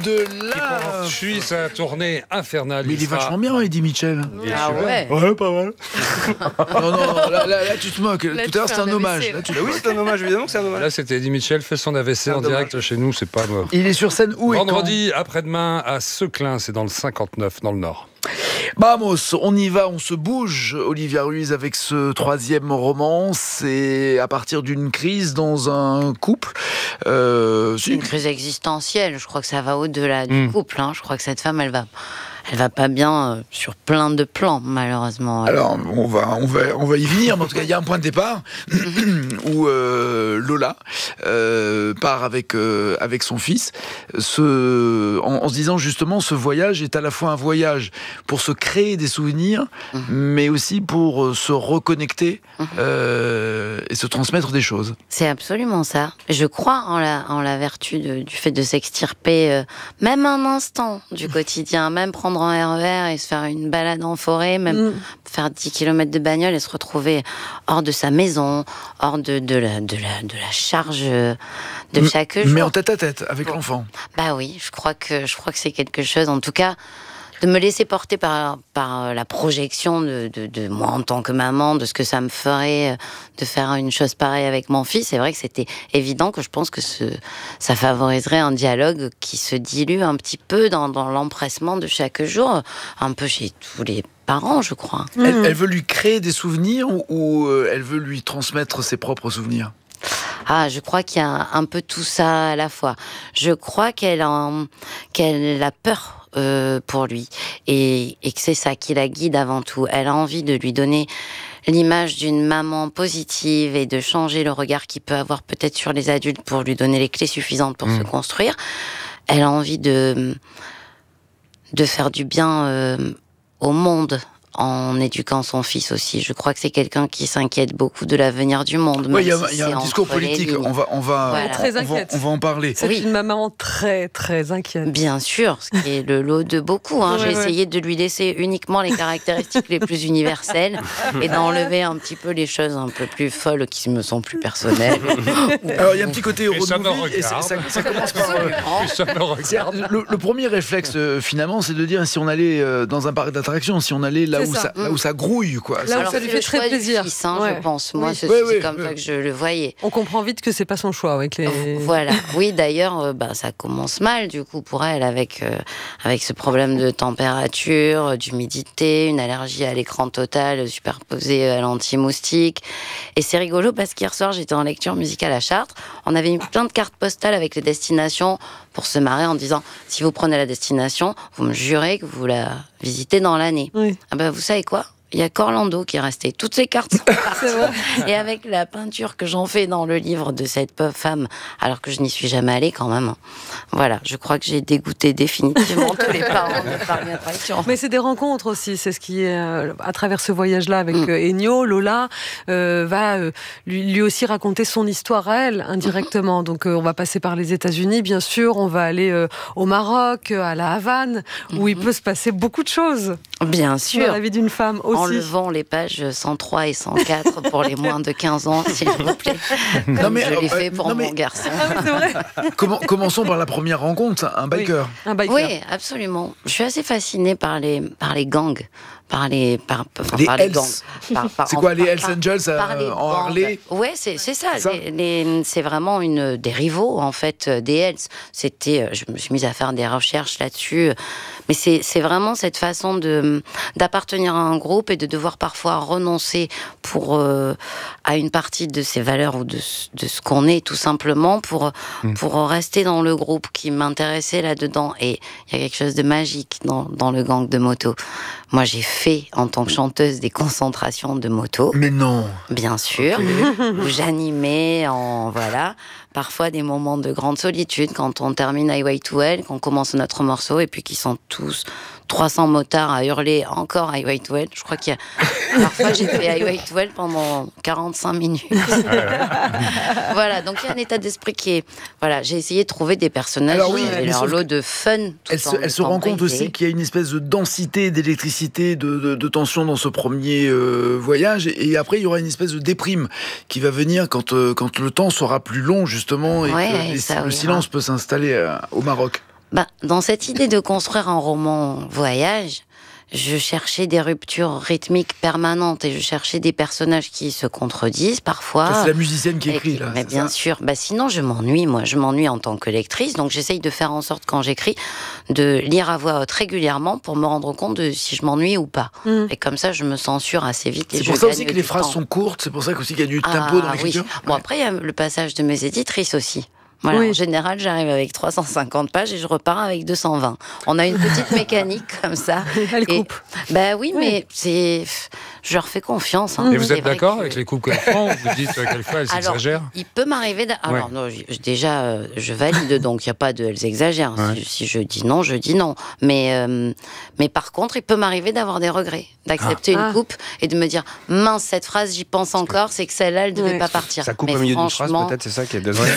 au-delà. Puis sa tournée infernale. Mais il est vachement bien, Eddie Mitchell. Ah ouais. Ouais, pas mal. non, là, tu te moques. Tout à l'heure, c'était un hommage. Là, Oui, c'est un hommage, évidemment que c'est un hommage. Là, c'était Eddie Mitchell fait son AVC en direct chez nous, c'est pas moi. Il est sur scène où et quand? Vendredi après-demain à Seclin, c'est dans le 59, dans le Nord. Vamos, on y va, on se bouge, Olivia Ruiz, avec ce 3e roman. C'est à partir d'une crise dans un couple. Une crise existentielle, je crois que ça va au-delà du couple. Je crois que cette femme, elle va pas bien sur plein de plans, malheureusement. Alors, on va y venir, mais en tout cas, il y a un point de départ où Lola part avec son fils, en se disant justement, ce voyage est à la fois un voyage pour se créer des souvenirs, mais aussi pour se reconnecter et se transmettre des choses. C'est absolument ça. Je crois en la vertu du fait de s'extirper, même un instant du quotidien, même prendre en RER et se faire une balade en forêt, même faire 10 km de bagnole et se retrouver hors de sa maison, hors de la charge de chaque jour. Mais en tête-à-tête avec l'enfant. Bah oui, je crois que c'est quelque chose, en tout cas, de me laisser porter par la projection de moi en tant que maman, de ce que ça me ferait de faire une chose pareille avec mon fils. C'est vrai que c'était évident que je pense que ça favoriserait un dialogue qui se dilue un petit peu dans l'empressement de chaque jour, un peu chez tous les parents, je crois. Elle veut lui créer des souvenirs ou elle veut lui transmettre ses propres souvenirs? Ah, je crois qu'il y a un peu tout ça à la fois. Je crois qu'elle a peur pour lui et que c'est ça qui la guide avant tout. Elle a envie de lui donner l'image d'une maman positive et de changer le regard qu'il peut avoir peut-être sur les adultes pour lui donner les clés suffisantes pour se construire. Elle a envie de faire du bien au monde en éduquant son fils aussi. Je crois que c'est quelqu'un qui s'inquiète beaucoup de l'avenir du monde. Oui, il y a un discours politique. On va en parler. C'est une maman très, très inquiète. Bien sûr, ce qui est le lot de beaucoup. J'ai essayé de lui laisser uniquement les caractéristiques les plus universelles et d'enlever un petit peu les choses un peu plus folles qui me sont plus personnelles. Alors, il y a un petit côté Et ça me renouvelé. Ça commence par... Le premier réflexe, finalement, c'est de dire si on allait dans un parc d'attractions, si on allait là où ça grouille, quoi. Là où ça lui fait très plaisir. Fils, je pense. Moi, c'est comme ça que je le voyais. On comprend vite que c'est pas son choix avec les. Voilà. Oui, d'ailleurs, ça commence mal du coup pour elle avec ce problème de température, d'humidité, une allergie à l'écran total superposée à l'anti-moustique. Et c'est rigolo parce qu'hier soir, j'étais en lecture musicale à Chartres. On avait mis plein de cartes postales avec les destinations pour se marrer en disant si vous prenez la destination, vous me jurez que vous la visitez dans l'année. Oui. Ah ben, vous savez quoi ? Il y a qu'Orlando qui est resté. Toutes les cartes sont parties. Et avec la peinture que j'en fais dans le livre de cette pauvre femme, alors que je n'y suis jamais allée quand même. Voilà, je crois que j'ai dégoûté définitivement tous les parents de parcs d'attractions. Mais c'est des rencontres aussi, c'est ce qui est à travers ce voyage-là avec Ennio, Lola va lui aussi raconter son histoire à elle indirectement. Donc on va passer par les États-Unis, bien sûr, on va aller au Maroc, à la Havane, où il peut se passer beaucoup de choses. Bien sûr. Dans la vie d'une femme aussi. Enlevant les pages 103 et 104 pour les moins de 15 ans, s'il vous plaît. Comme je l'ai fait pour mon garçon. Ah oui, c'est vrai. Commençons par la première rencontre, un biker. Oui, un biker. Oui, absolument. Je suis assez fascinée par les gangs. Par les Hells. C'est quoi, les Hells Angels en Harley? Ouais, c'est ça. C'est vraiment des rivaux, en fait, des Hells. Je me suis mise à faire des recherches là-dessus. Mais c'est vraiment cette façon d'appartenir à un groupe et de devoir parfois renoncer à une partie de ses valeurs ou de ce qu'on est, tout simplement, pour rester dans le groupe qui m'intéressait là-dedans. Et il y a quelque chose de magique dans le gang de moto. Moi, j'ai fait, en tant que chanteuse, des concentrations de moto. Mais non. Bien sûr. Où j'animais parfois des moments de grande solitude quand on termine Highway to Hell, qu'on commence notre morceau et puis qu'ils sont tous 300 motards à hurler encore Highway to Hell. Je crois parfois j'ai fait Highway to Hell pendant 45 minutes. Voilà, donc il y a un état d'esprit qui est... Voilà, j'ai essayé de trouver des personnages et leur lot de fun. Elle se rend compte aussi qu'il y a une espèce de densité, d'électricité, de tension dans ce premier voyage. Et après, il y aura une espèce de déprime qui va venir quand le temps sera plus long, justement, et que le silence peut s'installer au Maroc. Dans cette idée de construire un roman voyage, je cherchais des ruptures rythmiques permanentes et je cherchais des personnages qui se contredisent parfois. Ça, c'est la musicienne qui écrit, là. Mais bien sûr. Sinon, je m'ennuie, moi. Je m'ennuie en tant que lectrice. Donc, j'essaye de faire en sorte, quand j'écris, de lire à voix haute régulièrement pour me rendre compte de si je m'ennuie ou pas. Et comme ça, je me censure assez vite. C'est pour ça aussi que les phrases sont courtes. C'est pour ça aussi qu'il y a du tempo dans l'écriture. Oui. Bon, après, il y a le passage de mes éditrices aussi. Voilà, En général, j'arrive avec 350 pages et je repars avec 220. On a une petite mécanique comme ça. Elle coupe. Oui, mais je leur fais confiance. Et vous êtes d'accord avec les coupes qu'elles font? Vous dites quelquefois elles exagèrent? Il peut m'arriver... Alors, non, déjà, je valide, donc il n'y a pas de... Elles exagèrent. Si je dis non, je dis non. Mais par contre, il peut m'arriver d'avoir des regrets, d'accepter une coupe et de me dire, mince, cette phrase, j'y pense encore, c'est que celle-là, elle ne devait pas partir. Ça coupe au milieu d'une phrase, peut-être, c'est ça qui est désolé.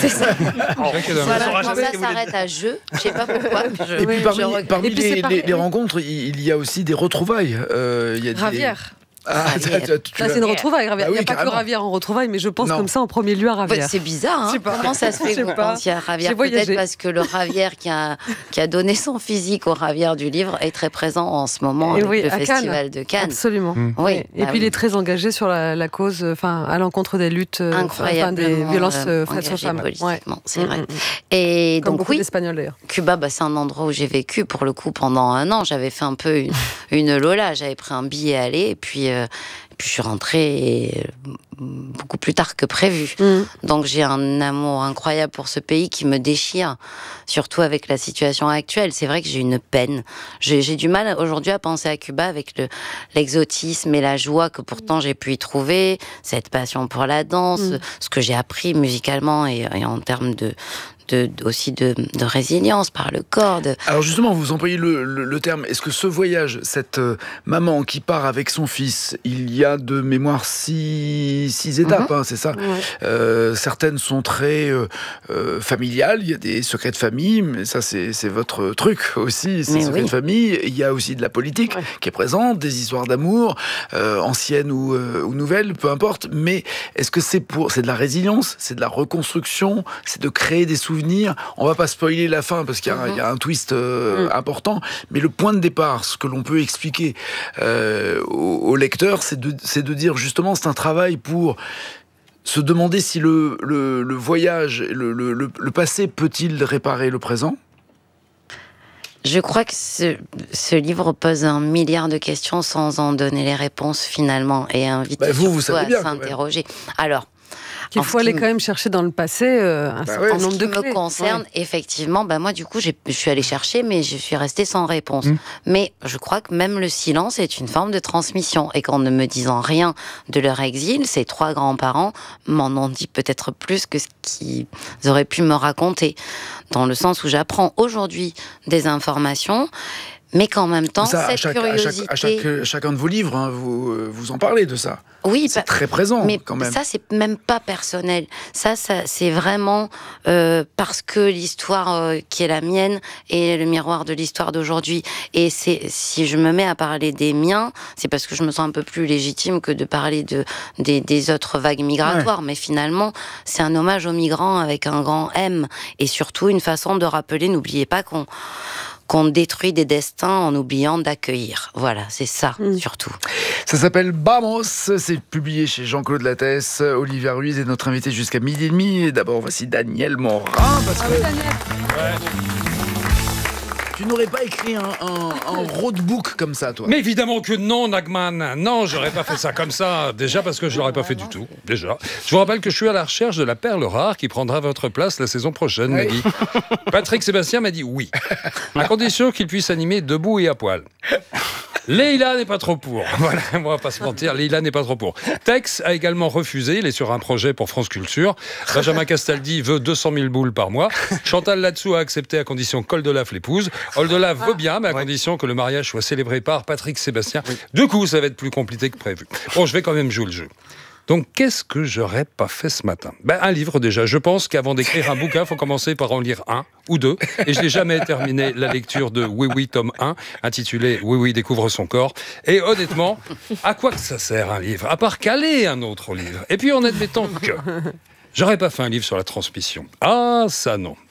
Voilà, quand ça s'arrête à je sais pas pourquoi. Et puis parmi les rencontres, il y a aussi des retrouvailles. Ravière. C'est une retrouvaille, Ravière. Bah oui, il n'y a pas que Ravière en retrouvaille, mais je pense comme ça en premier lieu à Ravière. C'est bizarre, Comment ça se fait que vous pensiez à Ravière? Peut-être parce que le Ravière qui a donné son physique au Ravière du livre est très présent en ce moment avec le Festival de Cannes. Absolument. Oui. Et puis il est très engagé sur la cause, à l'encontre des luttes, des violences faites aux femmes. C'est vrai. Et comme donc beaucoup d'Espagnols d'ailleurs. Cuba, c'est un endroit où j'ai vécu pour le coup pendant 1 an. J'avais fait un peu une Lola. J'avais pris un billet aller et puis je suis rentrée beaucoup plus tard que prévu. Donc j'ai un amour incroyable pour ce pays qui me déchire, surtout avec la situation actuelle. C'est vrai que j'ai une peine. J'ai du mal aujourd'hui à penser à Cuba avec l'exotisme et la joie que pourtant j'ai pu y trouver, cette passion pour la danse, ce que j'ai appris musicalement et en termes aussi de résilience par le corps. Alors justement, vous employez le terme. Est-ce que ce voyage, cette maman qui part avec son fils, il y a de mémoire 6 étapes, c'est ça. Certaines sont très familiales, il y a des secrets de famille, mais ça c'est votre truc aussi, ces secrets de famille. Il y a aussi de la politique qui est présente, des histoires d'amour, anciennes ou nouvelles, peu importe. Mais est-ce que c'est de la résilience, c'est de la reconstruction, c'est de créer des souvenirs? On va pas spoiler la fin parce qu'il y a un twist important, mais le point de départ, ce que l'on peut expliquer au lecteur, c'est de dire justement c'est un travail pour se demander si le voyage, le passé peut-il réparer le présent. Je crois que ce livre pose 1 milliard de questions sans en donner les réponses finalement et invite vous savez bien, à s'interroger. Alors, qu'il faut aller quand même chercher dans le passé un certain nombre de clés. Ce qui me concerne, effectivement, moi du coup, je suis allée chercher, mais je suis restée sans réponse. Mais je crois que même le silence est une forme de transmission, et qu'en ne me disant rien de leur exil, ces 3 grands-parents m'en ont dit peut-être plus que ce qu'ils auraient pu me raconter, dans le sens où j'apprends aujourd'hui des informations, mais qu'en même temps, cette curiosité... À chacun de vos livres, vous en parlez de ça. Oui, c'est très présent, mais quand même. Ça, c'est même pas personnel. Ça c'est vraiment parce que l'histoire qui est la mienne est le miroir de l'histoire d'aujourd'hui. Et si je me mets à parler des miens, c'est parce que je me sens un peu plus légitime que de parler des autres vagues migratoires. Mais finalement, c'est un hommage aux migrants avec un grand M. Et surtout, une façon de rappeler, n'oubliez pas qu'on détruit des destins en oubliant d'accueillir. Voilà, c'est ça, surtout. Ça s'appelle Vamos, c'est publié chez Jean-Claude Lattès. Olivia Ruiz est notre invité jusqu'à 12h30. Et d'abord, voici Daniel Morin, parce que... Tu n'aurais pas écrit un roadbook comme ça, toi? Mais évidemment que non, Nagman. Non, j'aurais pas fait ça comme ça. Déjà parce que je l'aurais pas fait du tout. Déjà. Je vous rappelle que je suis à la recherche de la perle rare qui prendra votre place la saison prochaine, Nagui. Patrick Sébastien m'a dit oui. À condition qu'il puisse animer debout et à poil. Leïla n'est pas trop pour. Voilà, on va pas se mentir, Leïla n'est pas trop pour. Tex a également refusé, il est sur un projet pour France Culture. Benjamin Castaldi veut 200 000 boules par mois. Chantal Latsou a accepté à condition qu'Oldelaf l'épouse. Oldelaf veut bien, mais à condition que le mariage soit célébré par Patrick Sébastien. Du coup, ça va être plus compliqué que prévu. Bon, je vais quand même jouer le jeu. Donc, qu'est-ce que j'aurais pas fait ce matin ? Un livre déjà. Je pense qu'avant d'écrire un bouquin, il faut commencer par en lire 1 ou 2. Et je n'ai jamais terminé la lecture de Oui Oui tome 1, intitulé Oui Oui découvre son corps. Et honnêtement, à quoi que ça sert un livre ? À part caler un autre livre. Et puis en admettant que j'aurais pas fait un livre sur la transmission. Ah, ça non.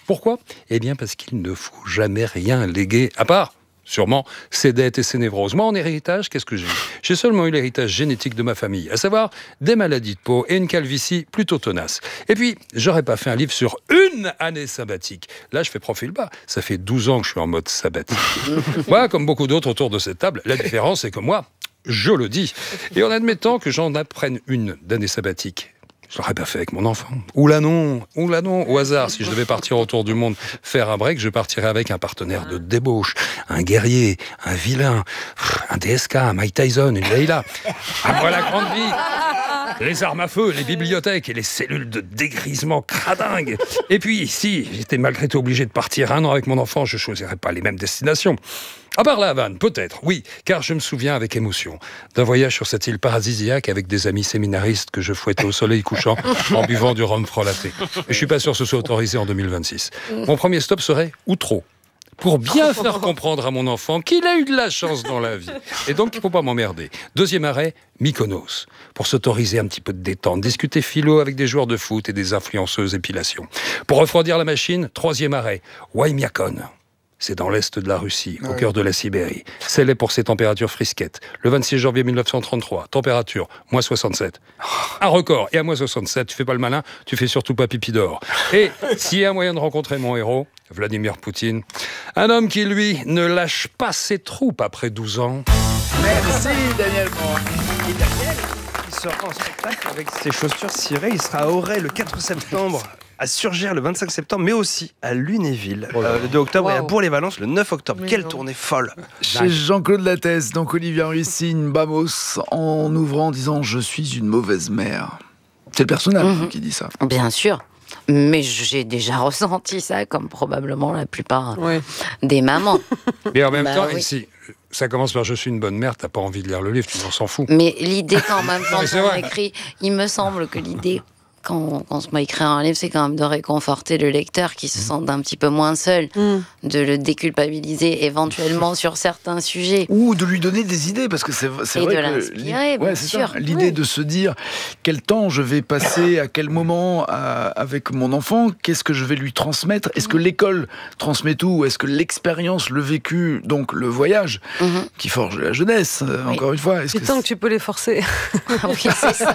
Pourquoi ? Eh bien parce qu'il ne faut jamais rien léguer, à part, sûrement, ses dettes et ses névroses. Moi, en héritage, qu'est-ce que j'ai eu ? J'ai seulement eu l'héritage génétique de ma famille, à savoir des maladies de peau et une calvitie plutôt tenace. Et puis, j'aurais pas fait un livre sur une année sabbatique. Là, je fais profil bas. Ça fait 12 ans que je suis en mode sabbatique. Moi, comme beaucoup d'autres autour de cette table, la différence, c'est que moi, je le dis. Et en admettant que j'en apprenne une d'année sabbatique, je l'aurais pas fait avec mon enfant. Ou là non, au hasard. Si je devais partir autour du monde faire un break, je partirais avec un partenaire de débauche, un guerrier, un vilain, un DSK, un Mike Tyson, une Leila. Après la grande vie, les armes à feu, les bibliothèques et les cellules de dégrisement cradingue. Et puis, si j'étais malgré tout obligé de partir 1 an avec mon enfant, je choisirais pas les mêmes destinations. À part la Havane, peut-être, oui, car je me souviens avec émotion d'un voyage sur cette île paradisiaque avec des amis séminaristes que je fouettais au soleil couchant en buvant du rhum frelaté. Et je suis pas sûr que ce soit autorisé en 2026. Mon premier stop serait Outreau, pour bien faire comprendre à mon enfant qu'il a eu de la chance dans la vie. Et donc, il ne faut pas m'emmerder. Deuxième arrêt, Mykonos, pour s'autoriser un petit peu de détente, discuter philo avec des joueurs de foot et des influenceuses épilation. Pour refroidir la machine, troisième arrêt, Oymyakon. C'est dans l'est de la Russie, au cœur de la Sibérie. Célèbre pour ses températures frisquettes. Le 26 janvier 1933, température, moins 67. Un record. Et à moins 67, tu fais pas le malin, tu fais surtout pas pipi d'or. Et s'il y a un moyen de rencontrer mon héros, Vladimir Poutine, un homme qui, lui, ne lâche pas ses troupes après 12 ans. Merci, Daniel Moore. Et Daniel, il sera en spectacle avec ses chaussures cirées. Il sera à Auray le 4 septembre, à Surgères le 25 septembre, mais aussi à Lunéville le 2 octobre et à Bourg-les-Valence le 9 octobre. Quelle tournée folle! Chez Jean-Claude Lattès, donc Olivia Russine, Bamos, en ouvrant en disant « Je suis une mauvaise mère ». C'est le personnage qui dit ça. Bien sûr. Mais j'ai déjà ressenti ça, comme probablement la plupart des mamans. Et en même temps, oui. ici, ça commence par « Je suis une bonne mère », t'as pas envie de lire le livre, tu s'en fous. Mais l'idée, quand même, quand c'est on vrai. écrit, il me semble que l'idée, quand on se met à écrire un livre, c'est quand même de réconforter le lecteur qui se sent un petit peu moins seul, de le déculpabiliser éventuellement sur certains sujets. Ou de lui donner des idées, parce que c'est Et vrai de que l'inspirer, bien c'est sûr. ça. L'idée de se dire quel temps je vais passer, à quel moment avec mon enfant, qu'est-ce que je vais lui transmettre, est-ce que l'école transmet tout, ou est-ce que l'expérience, le vécu, donc le voyage, qui forge la jeunesse, encore une fois. Et tant que tu peux les forcer. Ah oui, c'est ça.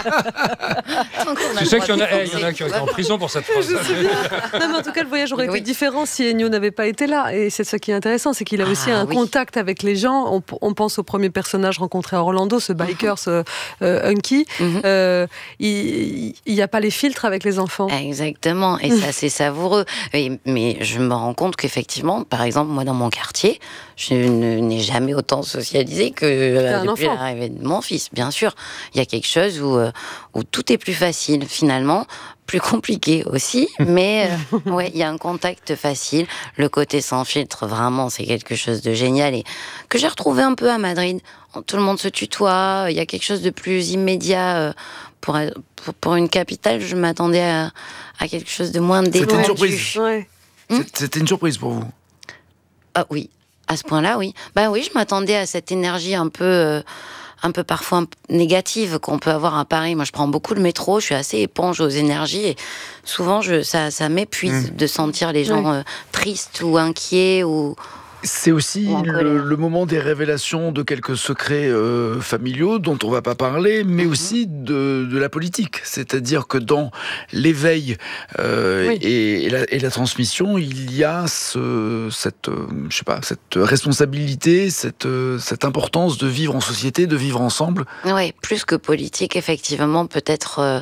Tant qu'on a Tu le sais droit qu'il y en a, de il y en a qui ont été en prison pour cette phrase. Non, mais en tout cas, le voyage aurait été différent si Ennio n'avait pas été là. Et c'est ça qui est intéressant, c'est qu'il a aussi un contact avec les gens. On pense au premier personnage rencontré à Orlando, ce biker, ce Hunky. Il n'y a pas les filtres avec les enfants. Exactement, et ça c'est savoureux. Mais je me rends compte qu'effectivement, par exemple, moi dans mon quartier, je n'ai jamais autant socialisé que depuis l'arrivée de mon fils. Bien sûr, il y a quelque chose où tout est plus facile finalement. Plus compliqué aussi, mais il y a un contact facile. Le côté sans filtre, vraiment, c'est quelque chose de génial et que j'ai retrouvé un peu à Madrid. Tout le monde se tutoie, il y a quelque chose de plus immédiat. Pour une capitale, je m'attendais à quelque chose de moins détendu. C'était une surprise. Ouais. C'était une surprise pour vous. Ah oui, à ce point-là, oui. Ben oui, je m'attendais à cette énergie un peu parfois négative qu'on peut avoir à Paris. Moi, je prends beaucoup le métro, je suis assez éponge aux énergies et souvent, ça m'épuise de sentir les gens tristes ou inquiets ou... C'est aussi le moment des révélations de quelques secrets familiaux dont on ne va pas parler, mais aussi de la politique. C'est-à-dire que dans l'éveil et la transmission, il y a cette responsabilité, cette importance de vivre en société, de vivre ensemble. Oui, plus que politique, effectivement, peut-être...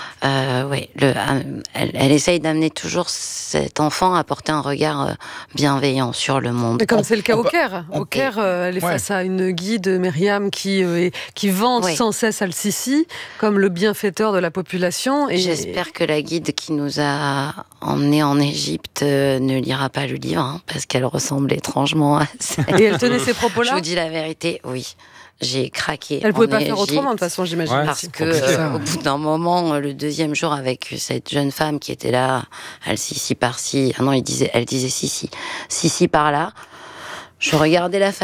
elle essaye d'amener toujours cet enfant à porter un regard bienveillant sur le monde. Mais comme c'est le cas au Caire. Au Caire, elle est face à une guide, Myriam, qui vante sans cesse Al-Sisi comme le bienfaiteur de la population. Et j'espère que la guide qui nous a emmenés en Égypte ne lira pas le livre, parce qu'elle ressemble étrangement à ça. Et elle tenait ces propos-là ? Je vous dis la vérité, oui. J'ai craqué. Elle ne pouvait pas faire autrement, de toute façon, j'imagine. Parce que, au bout d'un moment, le deuxième jour, avec cette jeune femme qui était là, Al-Sisi par-ci, elle disait Sisi par là, je regardais la famille.